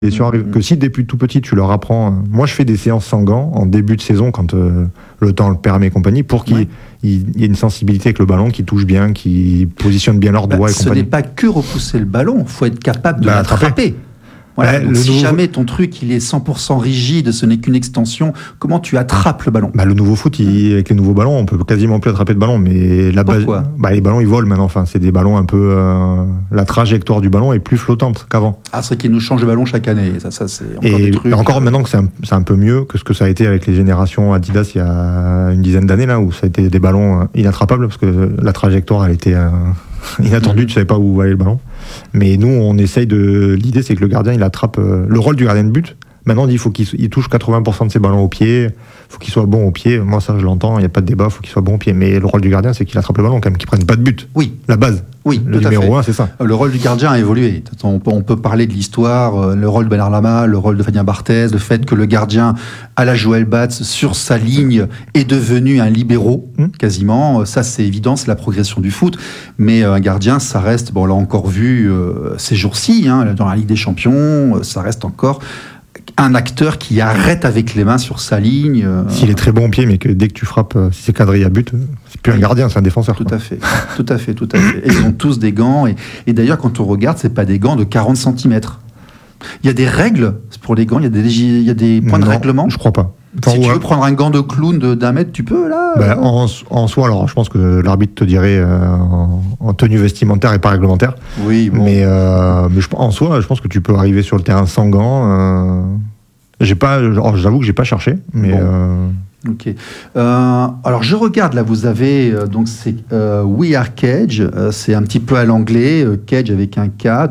Et que si depuis tout petit tu leur apprends, moi je fais des séances sans gants en début de saison quand le temps le permet et compagnie, pour qu'il y ait une sensibilité avec le ballon, qui touche bien, qui positionne bien leurs doigts et compagnie. Ce n'est pas que repousser le ballon, il faut être capable de l'attraper. Voilà, donc si jamais ton truc il est 100% rigide, ce n'est qu'une extension, comment tu attrapes le ballon ? Le nouveau foot, avec les nouveaux ballons, on peut quasiment plus attraper de ballon, mais la base, les ballons ils volent maintenant. Enfin, c'est des ballons un peu. La trajectoire du ballon est plus flottante qu'avant. Ah, c'est vrai qu'ils nous changent le ballon chaque année. Ça c'est encore des trucs. Encore maintenant que c'est un peu mieux que ce que ça a été avec les générations Adidas il y a une dizaine d'années là, où ça a été des ballons inattrapables parce que la trajectoire elle était inattendue, tu savais pas où allait le ballon. Mais nous, on essaye l'idée, c'est que le gardien, il attrape le rôle du gardien de but. Maintenant, on dit qu'il faut qu'il touche 80% de ses ballons au pied, il faut qu'il soit bon au pied. Moi, ça, je l'entends, il n'y a pas de débat, il faut qu'il soit bon au pied. Mais le rôle du gardien, c'est qu'il attrape le ballon, quand même, qu'il ne prenne pas de but. Oui. La base. Oui, le numéro 1, c'est ça. Le rôle du gardien a évolué. On peut parler de l'histoire, le rôle de Bernard Lama, le rôle de Fabien Barthez, le fait que le gardien, à la Joël Batz, sur sa ligne, est devenu un libéro, quasiment. Ça, c'est évident, c'est la progression du foot. Mais un gardien, ça reste, on l'a encore vu ces jours-ci, dans la Ligue des Champions, ça reste encore un acteur qui arrête avec les mains sur sa ligne. S'il est très bon au pied, mais que dès que tu frappes, si c'est quadrillé à but, c'est plus un gardien, c'est un défenseur. Tout à fait. Et ils ont tous des gants. Et d'ailleurs, quand on regarde, c'est pas des gants de 40 cm. Il y a des règles pour les gants, il y a des points de règlement. Je crois pas. Si tu veux prendre un gant de clown d'un mètre, tu peux, là en soi, alors je pense que l'arbitre te dirait en tenue vestimentaire et pas réglementaire. Oui, bon. Mais en soi, je pense que tu peux arriver sur le terrain sans gants. J'avoue que j'ai pas cherché, mais. Bon. Ok. Alors je regarde là, vous avez donc c'est We Are Cage, c'est un petit peu à l'anglais, Cage avec un K,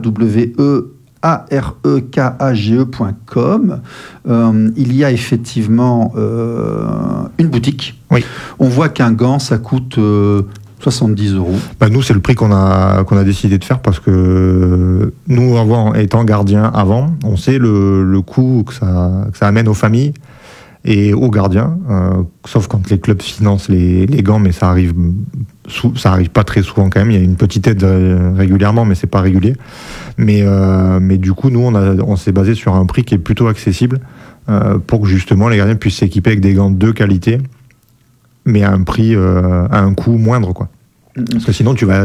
arekage.com. Il y a effectivement une boutique. Oui. On voit qu'un gant, ça coûte 70 €. Nous, c'est le prix qu'on a décidé de faire parce que nous, étant gardiens avant, on sait le coût que ça amène aux familles et aux gardiens, sauf quand les clubs financent les gants, mais ça arrive pas très souvent quand même. Il y a une petite aide régulièrement, mais c'est pas régulier. Mais du coup, nous, on s'est basé sur un prix qui est plutôt accessible pour que justement les gardiens puissent s'équiper avec des gants de qualité, mais à un prix, à un coût moindre, quoi. Parce que sinon, tu vas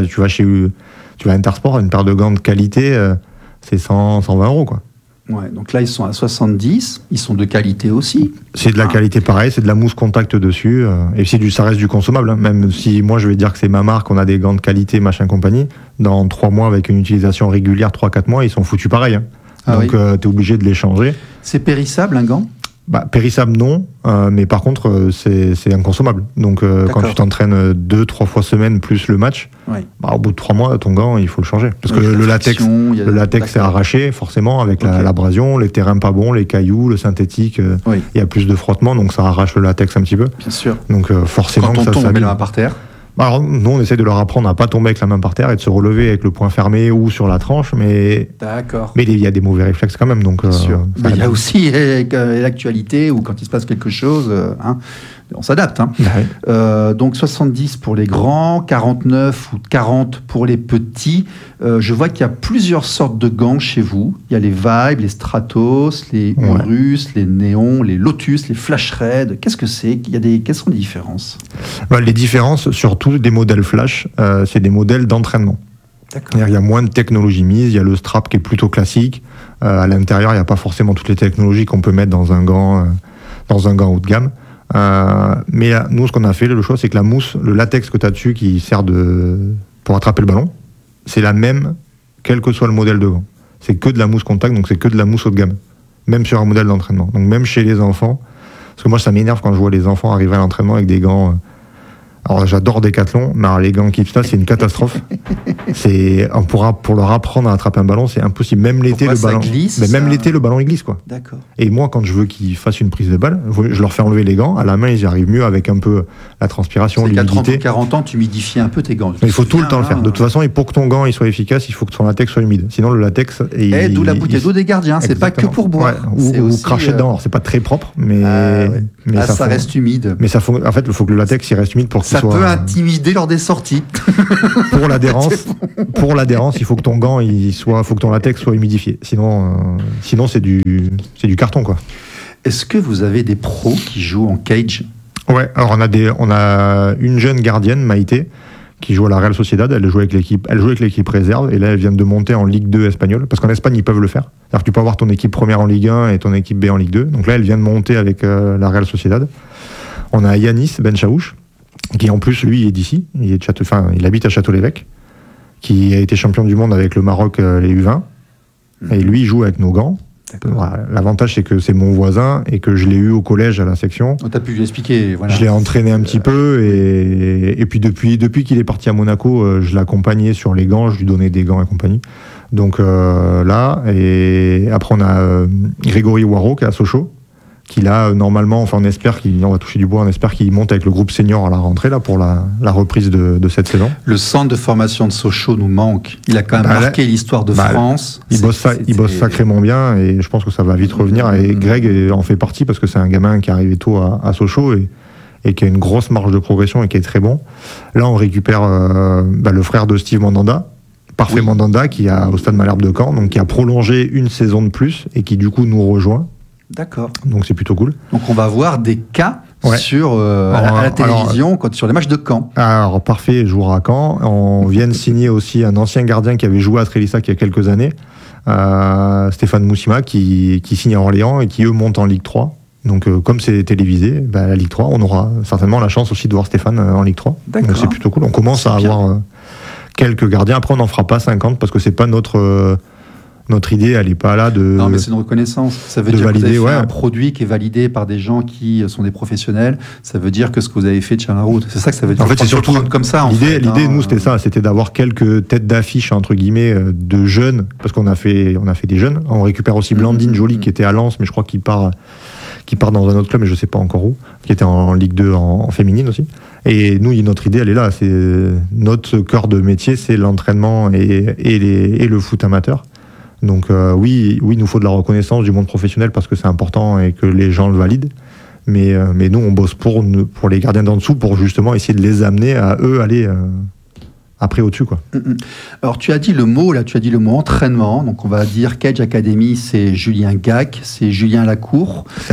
à Intersport, une paire de gants de qualité, c'est 120 €, quoi. Ouais, donc là, ils sont à 70, ils sont de qualité aussi. C'est de la qualité pareil, c'est de la mousse contact dessus, et ça reste du consommable, hein. Même si moi je vais dire que c'est ma marque, on a des gants de qualité, machin compagnie, dans 3 mois avec une utilisation régulière, 3-4 mois, ils sont foutus pareil, hein. Donc t'es obligé de les changer. C'est périssable un gant ? Périssable non, mais par contre c'est inconsommable. Donc quand tu t'entraînes 2-3 fois semaine plus le match, au bout de 3 mois ton gant il faut le changer. Parce que le latex est arraché forcément avec l'abrasion, les terrains pas bons, les cailloux, le synthétique, il y a plus de frottement donc ça arrache le latex un petit peu. Bien sûr. Donc forcément quand on tombe, on met la main par terre. Alors, nous, on essaie de leur apprendre à pas tomber avec la main par terre et de se relever avec le poing fermé ou sur la tranche, mais il y a des mauvais réflexes quand même. Donc, il y a aussi l'actualité où quand il se passe quelque chose, on s'adapte. Donc 70 pour les grands, 49 ou 40 pour les petits. Je vois qu'il y a plusieurs sortes de gants chez vous. Il y a les Vibe, les Stratos, les Urus, les Néon, les Lotus, les Flash Red. Qu'est-ce que c'est ? Quelles sont les différences ? Les différences, surtout des modèles Flash, c'est des modèles d'entraînement. D'accord. Il y a moins de technologie mise, il y a le strap qui est plutôt classique. À l'intérieur, il n'y a pas forcément toutes les technologies qu'on peut mettre dans un gant haut de gamme. Mais nous, ce qu'on a fait, le choix, c'est que la mousse, le latex que tu as dessus qui sert pour attraper le ballon, c'est la même, quel que soit le modèle de gant. C'est que de la mousse contact, donc c'est que de la mousse haut de gamme. Même sur un modèle d'entraînement. Donc même chez les enfants, parce que moi, ça m'énerve quand je vois les enfants arriver à l'entraînement avec des gants. Alors j'adore Decathlon, mais alors, les gants Kipsta, c'est une catastrophe. Pour leur apprendre à attraper un ballon, c'est impossible. Même l'été, le ballon glisse. Mais même l'été, le ballon il glisse, quoi. D'accord. Et moi, quand je veux qu'ils fassent une prise de balle, je leur fais enlever les gants. À la main, ils y arrivent mieux avec un peu la transpiration, l'humidité. C'est qu'à 30 ou 40 ans, tu humidifies un peu tes gants. Mais il faut tout le temps le faire. De toute façon, et pour que ton gant il soit efficace, il faut que ton latex soit humide. Sinon, le latex. D'où la bouteille d'eau des gardiens. C'est pas que pour boire. Ou cracher dedans. Alors, c'est pas très propre, mais ça reste humide. Mais en fait, il faut que le latex il reste humide pour que Ça peut intimider lors des sorties. Pour l'adhérence, il faut que ton gant, faut que ton latex soit humidifié. Sinon c'est du carton, quoi. Est-ce que vous avez des pros qui jouent en cage ? Ouais, alors on a une jeune gardienne, Maïté, qui joue à la Real Sociedad. Elle joue avec l'équipe réserve, et là elle vient de monter en Ligue 2 espagnole, parce qu'en Espagne ils peuvent le faire. C'est-à-dire que tu peux avoir ton équipe première en Ligue 1 et ton équipe B en Ligue 2. Donc là elle vient de monter avec la Real Sociedad. On a Yanis Benchaouch, qui en plus lui est d'ici, il habite à Château-l'Évêque, qui a été champion du monde avec le Maroc, les U20, et lui il joue avec nos gants. Voilà. L'avantage, c'est que c'est mon voisin et que je l'ai eu au collège à la section. Tu as pu lui expliquer. Voilà. Je l'ai entraîné un petit peu et puis depuis qu'il est parti à Monaco, je l'accompagnais sur les gants, je lui donnais des gants et compagnie. Donc là, et après on a Grégory Waro qui est à Sochaux, qui là, normalement, enfin on va toucher du bois, on espère qu'il monte avec le groupe senior à la rentrée là, pour la reprise de cette saison. Le centre de formation de Sochaux nous manque. Il a quand même marqué l'histoire de France. Il bosse sacrément bien et je pense que ça va vite revenir. Et Greg en fait partie parce que c'est un gamin qui est arrivé tôt à Sochaux et qui a une grosse marge de progression et qui est très bon. Là, on récupère le frère de Steve Mandanda, Parfait Mandanda, qui est au Stade Malherbe de Caen, donc qui a prolongé une saison de plus et qui du coup nous rejoint. D'accord. Donc c'est plutôt cool. Donc on va voir des cas sur à la télévision sur les matchs de Caen. Alors Parfait jouera à Caen. On vient de signer aussi un ancien gardien qui avait joué à Trélissac il y a quelques années, Stéphane Moussima, qui signe à Orléans et qui eux montent en Ligue 3. Donc comme c'est télévisé, la Ligue 3, on aura certainement la chance aussi de voir Stéphane en Ligue 3. D'accord. Donc c'est plutôt cool. On commence à avoir quelques gardiens. Après on n'en fera pas 50 parce que c'est pas notre idée, elle n'est pas là de... Non, mais c'est une reconnaissance. Ça veut dire valider, que vous avez fait un produit qui est validé par des gens qui sont des professionnels. Ça veut dire que ce que vous avez fait tient la route. C'est ça que ça veut dire. En fait, c'est surtout comme ça. L'idée, nous, c'était ça. C'était d'avoir quelques têtes d'affiche, entre guillemets, de jeunes. Parce qu'on a fait des jeunes. On récupère aussi Blandine Joly, qui était à Lens, mais je crois qu'il part dans un autre club, mais je ne sais pas encore où. Qui était en Ligue 2 en féminine aussi. Et nous, notre idée, elle est là. C'est notre cœur de métier, c'est l'entraînement et le foot amateur. Donc oui, il nous faut de la reconnaissance du monde professionnel parce que c'est important et que les gens le valident. Mais nous, on bosse pour les gardiens d'en dessous pour justement essayer de les amener à eux aller après au-dessus, quoi. Alors tu as dit le mot entraînement. Donc on va dire Cage Academy, c'est Julien Gac, c'est Julien Lacour, c'est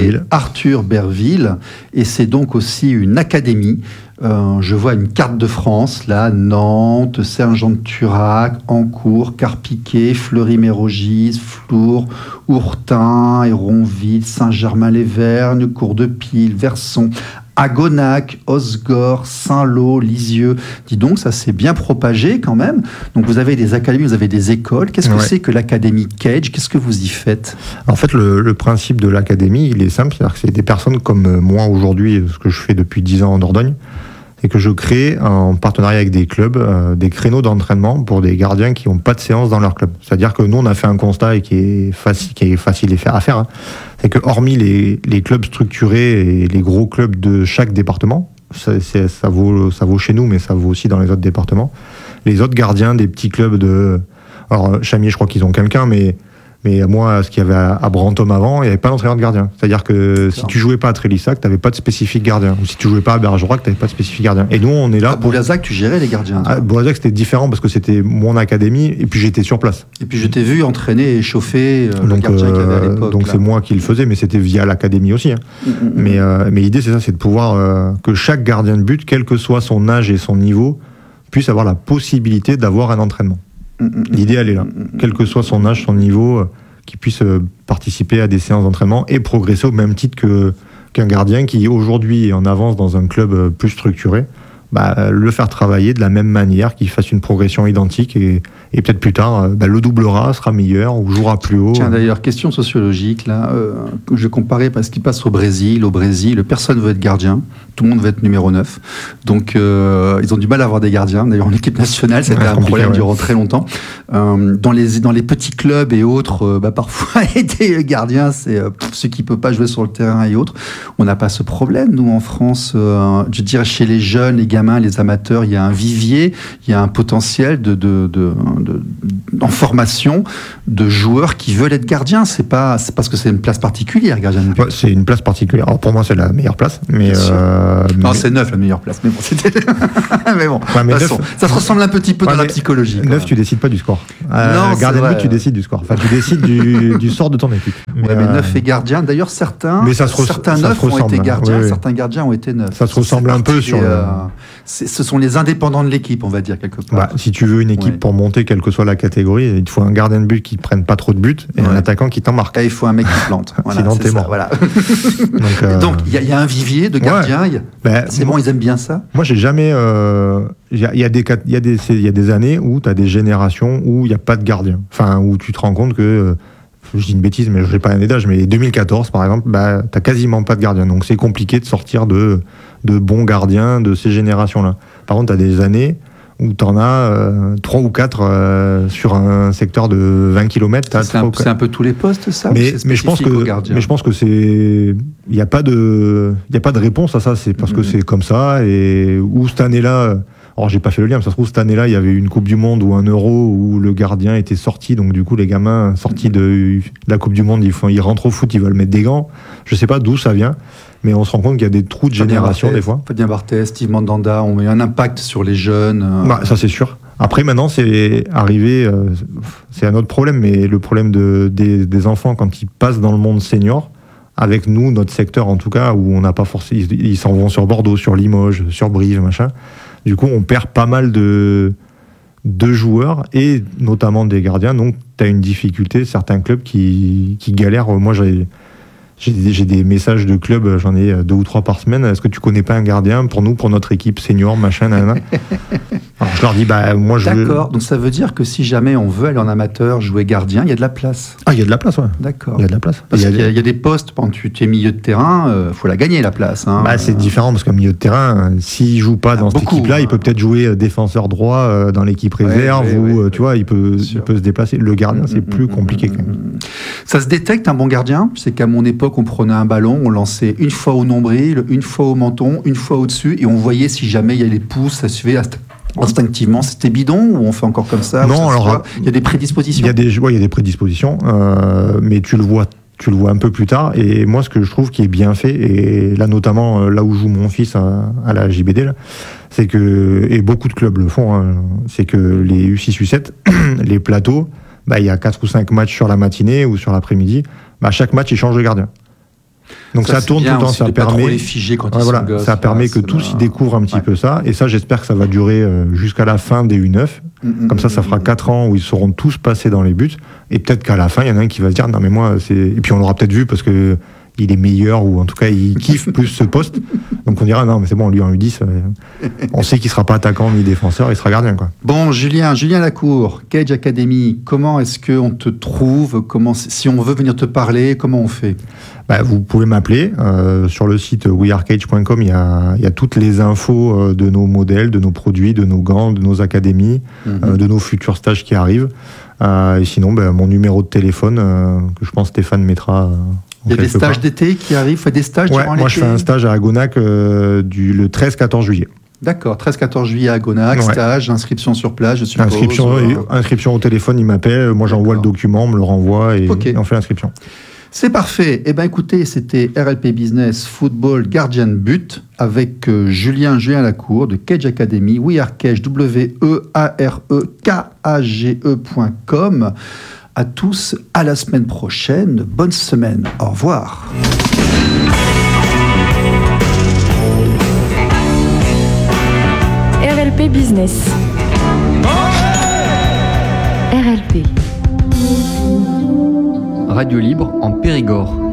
Arthur Berville, et c'est donc aussi une académie. Je vois une carte de France, là, Nantes, Saint-Jean-de-Turac, Ancourt, Carpiquet, Fleury-Mérogis, Flour, Ourtin, Héronville, Saint-Germain-les-Vergnes, Cours-de-Pile, Verson, Agonac, Osgore, Saint-Lô, Lisieux. Dis donc, ça s'est bien propagé quand même. Donc vous avez des académies, vous avez des écoles. Qu'est-ce que c'est que l'académie Cage ? Qu'est-ce que vous y faites ? En fait, le principe de l'académie, il est simple. C'est-à-dire que c'est des personnes comme moi aujourd'hui, ce que je fais depuis 10 ans en Dordogne, et que je crée en partenariat avec des clubs, des créneaux d'entraînement pour des gardiens qui n'ont pas de séance dans leur club. C'est-à-dire que nous, on a fait un constat et qui est facile à faire. C'est que hormis les clubs structurés et les gros clubs de chaque département, ça vaut chez nous, mais ça vaut aussi dans les autres départements. Les autres gardiens des petits clubs alors Chamier, je crois qu'ils ont quelqu'un, mais moi, ce qu'il y avait à Brantôme avant, il n'y avait pas d'entraîneur de gardien. C'est-à-dire que si tu jouais pas à Trélissac, tu n'avais pas de spécifique gardien. Ou si tu jouais pas à Bergerac, tu n'avais pas de spécifique gardien. Et nous, on est là. À Bourlazac, tu gérais les gardiens. À Bourlazac, c'était différent parce que c'était mon académie et puis j'étais sur place. Et puis je t'ai vu entraîner et chauffer le gardien qu'il y avait à l'époque. Donc c'est moi qui le faisais, mais c'était via l'académie aussi. Mais l'idée, c'est ça, c'est de pouvoir que chaque gardien de but, quel que soit son âge et son niveau, puisse avoir la possibilité d'avoir un entraînement. L'idée, elle est là. Quel que soit son âge, son niveau, qu'il puisse participer à des séances d'entraînement et progresser au même titre qu'un gardien qui, aujourd'hui, est en avance dans un club plus structuré. Le faire travailler de la même manière, qu'il fasse une progression identique et peut-être plus tard, le doublera, sera meilleur ou jouera plus haut. Tiens, d'ailleurs, question sociologique, là, je vais comparer parce qu'il passe au Brésil, personne ne veut être gardien, tout le monde veut être numéro 9. Donc, ils ont du mal à avoir des gardiens. D'ailleurs, en équipe nationale, c'était un problème durant très longtemps. Dans les petits clubs et autres, parfois, aider gardiens, c'est ceux qui ne peuvent pas jouer sur le terrain et autres. On n'a pas ce problème, nous, en France. Je dirais, chez les jeunes, les gamins, les amateurs, il y a un vivier, il y a un potentiel de en formation de joueurs qui veulent être gardiens. C'est parce que c'est une place particulière, gardien de but. Ouais, c'est une place particulière. Alors pour moi, c'est la meilleure place. Mais non, c'est 9 la meilleure place. Mais bon, c'était. Mais bon, ouais, mais 9... ça se ressemble un petit peu dans la psychologie. 9, tu décides pas du score. Non, gardien de but, tu décides du score. Enfin, tu décides du sort de ton équipe. Mais 9 et gardien. D'ailleurs, certains 9 ont été gardiens, certains gardiens ont été 9. Ça se ressemble un peu sur. Ce sont les indépendants de l'équipe, on va dire quelque part. Si tu veux une équipe pour monter, quelle que soit la catégorie, il te faut un gardien de but qui ne prenne pas trop de buts et un attaquant qui t'en marque. Et il faut un mec qui plante. Voilà, sinon t'es mort. Voilà. Donc il y a un vivier de gardiens. C'est bon, ils aiment bien ça. Moi, j'ai jamais. Il y a des années où tu as des générations où il n'y a pas de gardien. Enfin, où tu te rends compte que. Je dis une bêtise, mais je n'ai pas l'année d'âge, mais 2014, par exemple, tu n'as quasiment pas de gardien. Donc c'est compliqué de sortir de bons gardiens de ces générations-là. Par contre, tu as des années où tu en as 3 ou 4 sur un secteur de 20 km. C'est un peu tous les postes, ça? Mais je pense que c'est. Il n'y a pas de réponse à ça. C'est parce que c'est comme ça. Et où cette année-là. Alors, j'ai pas fait le lien, mais ça se trouve, cette année-là, il y avait une Coupe du Monde ou un Euro où le gardien était sorti. Donc, du coup, les gamins sortis de la Coupe du Monde, ils rentrent au foot, ils veulent mettre des gants. Je sais pas d'où ça vient, mais on se rend compte qu'il y a des trous de génération, des fois. Fabien Barthez, Steve Mandanda ont eu un impact sur les jeunes. Ça, c'est sûr. Après, maintenant, c'est arrivé, c'est un autre problème, mais le problème des enfants, quand ils passent dans le monde senior, avec nous, notre secteur en tout cas, où on n'a pas forcément. Ils s'en vont sur Bordeaux, sur Limoges, sur Brive, machin. Du coup, on perd pas mal de joueurs et notamment des gardiens. Donc, tu as une difficulté. Certains clubs qui galèrent. Moi, j'ai des messages de clubs, j'en ai 2 ou 3 par semaine. Est-ce que tu connais pas un gardien pour nous, pour notre équipe senior, machin, nanana. Alors, je leur dis, moi, je veux... D'accord, donc ça veut dire que si jamais on veut aller en amateur, jouer gardien, il y a de la place. Ah, il y a de la place, ouais. D'accord. Il y a de la place. Parce qu'il y a des postes, quand tu es milieu de terrain, faut la gagner, la place. Hein. C'est différent, parce qu'un milieu de terrain, s'il joue pas dans cette équipe-là, il peut peut-être jouer défenseur droit dans l'équipe réserve, tu vois, il peut se déplacer. Le gardien, c'est plus compliqué quand même. Ça se détecte, un bon gardien? C'est qu'à mon époque, on prenait un ballon, on lançait une fois au nombril, une fois au menton, une fois au-dessus, et on voyait si jamais il y a les pouces, ça suivait instinctivement. C'était bidon ou on fait encore comme ça? Non, alors il y a des prédispositions. Il y a des prédispositions, mais tu le vois un peu plus tard. Et moi, ce que je trouve qui est bien fait, et là notamment là où joue mon fils à la JBD, là, c'est que, et beaucoup de clubs le font, c'est que les U6, U7, les plateaux, il y a 4 ou 5 matchs sur la matinée ou sur l'après-midi. Chaque match, ils changent de gardien. Donc ça tourne tout le temps, ça permet. Ça permet que tous y découvrent un petit peu ça. Et ça, j'espère que ça va durer jusqu'à la fin des U9. Comme ça fera 4 ans où ils seront tous passés dans les buts. Et peut-être qu'à la fin, il y en a un qui va se dire non mais moi c'est. Et puis on l'aura peut-être vu parce que il est meilleur ou en tout cas il kiffe plus ce poste. Donc on dira non mais c'est bon, lui en U10, on sait qu'il sera pas attaquant ni défenseur, il sera gardien quoi. Bon, Julien Lacour, Cage Academy, comment est-ce qu'on te trouve? Si on veut venir te parler, comment on fait? Vous pouvez m'appeler sur le site wearecage.com. Il y a toutes les infos de nos modèles, de nos produits, de nos gants, de nos académies, de nos futurs stages qui arrivent. Et sinon, mon numéro de téléphone que je pense Stéphane mettra. Il y a des stages d'été qui arrivent, fait des stages durant l'été. Moi je fais un stage à Agonac le 13-14 juillet. D'accord, 13-14 juillet à Agonac, stage, inscription sur place, je suppose. Inscription au téléphone, il m'appelle, moi j'envoie le document, on me le renvoie et on fait l'inscription. C'est parfait. Écoutez, c'était RLP Business Football Gardien de But avec Julien Lacour de Cage Academy, wearecage, wearekage.com. À tous, à la semaine prochaine. Bonne semaine. Au revoir. RLP Business. RLP. Radio libre en Périgord.